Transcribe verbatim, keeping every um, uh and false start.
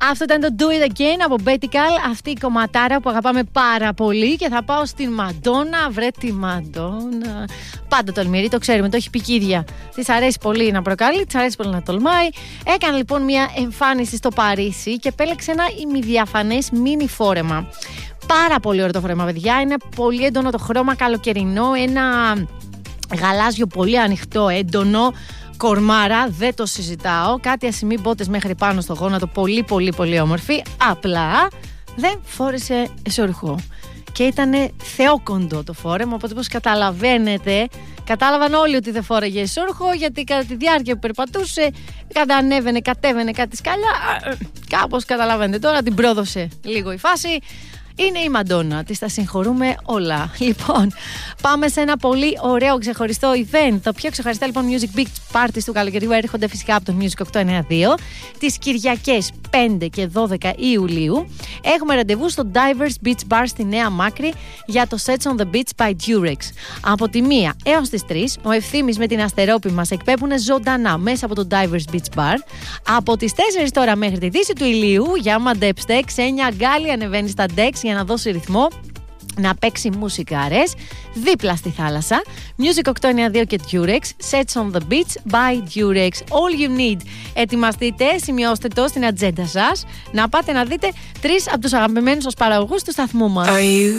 Αυτό ήταν το Do It Again από Betical. Αυτή η κομματάρα που αγαπάμε πάρα πολύ. Και θα πάω στην Μαντόνα. Βρε τη Μαντόνα. Πάντα τολμηρή, το ξέρουμε, το έχει πει η ίδια. Της αρέσει πολύ να προκαλεί, της αρέσει πολύ να τολμάει. Έκανε λοιπόν μια εμφάνιση στο Παρίσι και επέλεξε ένα ημιδιαφανές μίνι φόρεμα. Πάρα πολύ ωραίο το φόρεμα, παιδιά. Είναι πολύ έντονο το χρώμα, καλοκαιρινό. Ένα γαλάζιο πολύ ανοιχτό, έντονο. Κορμάρα, δεν το συζητάω. Κάτι ασημή μπότες μέχρι πάνω στο γόνατο. Πολύ πολύ πολύ όμορφη. Απλά δεν φόρεσε εσωρουχό. Και ήταν θεόκοντο το φόρεμα. Οπότε όπως καταλαβαίνετε, κατάλαβαν όλοι ότι δεν φόρεγε εσωρουχό. Γιατί κατά τη διάρκεια που περπατούσε, κατανέβαινε, κατέβαινε κάτι σκάλια. Κάπως καταλαβαίνετε τώρα, την πρόδωσε λίγο η φάση. Είναι η Μαντόνα, της τα συγχωρούμε όλα. Λοιπόν, πάμε σε ένα πολύ ωραίο ξεχωριστό event. Το πιο ξεχωριστά λοιπόν Music Beach Parties του καλοκαιριού έρχονται φυσικά από το Music οκτακόσια ενενήντα δύο. Τις Κυριακές πέντε και δώδεκα Ιουλίου έχουμε ραντεβού στο Divers Beach Bar στη Νέα Μάκρη για το Sets on the Beach by Durex. Από τη μία έως τις τρεις ο Ευθύμης με την Αστερόπη μας εκπέμπουν ζωντανά μέσα από το Divers Beach Bar. Από τις τέσσερις τώρα μέχρι τη δύση του ηλίου, για μαντέψτε, Ξένια Γκάλη ανεβαίνει στα decks για να δώσει ρυθμό, να παίξει μουσικάρες δίπλα στη θάλασσα. Music οκτακόσια ενενήντα δύο και Durex, Sets on the Beach by Durex. All you need. Ετοιμαστείτε, σημειώστε το στην ατζέντα σας, να πάτε να δείτε τρεις από τους αγαπημένους σας παραγωγούς του σταθμού μας.